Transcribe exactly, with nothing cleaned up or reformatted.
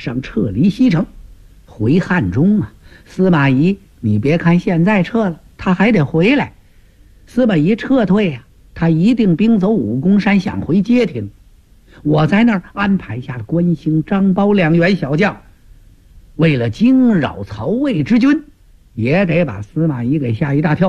上撤离西城。回汉中啊，司马懿，你别看现在撤了，他还得回来。司马懿撤退呀、啊，他一定兵走武功山，想回街亭。我在那儿安排下了关兴、张苞两员小将，为了惊扰曹魏之军，也得把司马懿给吓一大跳。